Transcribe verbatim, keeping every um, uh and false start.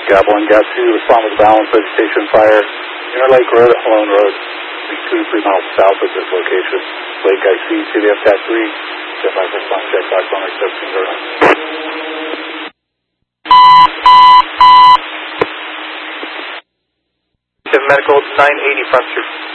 Gap one, Gap two, respond with balance, vegetation fire. Interlake Road at Malone Road, two to three miles south of this location. Lake I C, C V F T A C three, stand by for response check, box one, seventeen zero nine. Medical nine eighty Front Street.